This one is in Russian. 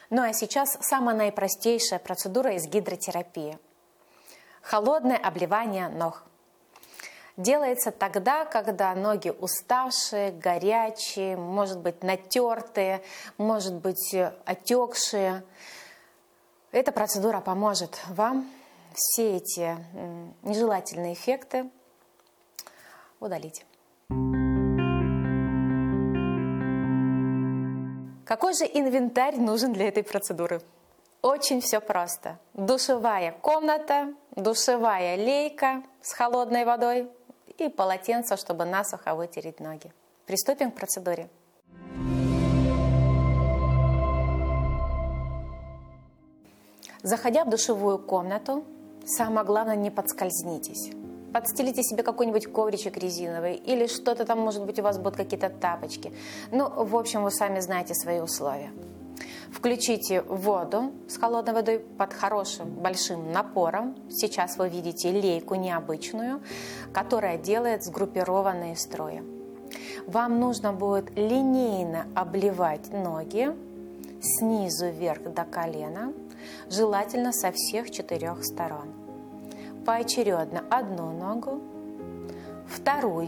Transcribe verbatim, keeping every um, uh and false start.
Ну а сейчас самая наипростейшая процедура из гидротерапии. Холодное обливание ног. Делается тогда, когда ноги уставшие, горячие, может быть натертые, может быть отекшие. Эта процедура поможет вам все эти нежелательные эффекты удалить. Какой же инвентарь нужен для этой процедуры? Очень все просто. Душевая комната, душевая лейка с холодной водой и полотенце, чтобы насухо вытереть ноги. Приступим к процедуре. Заходя в душевую комнату, самое главное, не подскользнитесь. Подстелите себе какой-нибудь ковричек резиновый или что-то там, может быть, у вас будут какие-то тапочки. Ну, в общем, вы сами знаете свои условия. Включите воду с холодной водой под хорошим большим напором. Сейчас вы видите лейку необычную, которая делает сгруппированные струи. Вам нужно будет линейно обливать ноги снизу вверх до колена, желательно со всех четырех сторон. Поочередно одну ногу, вторую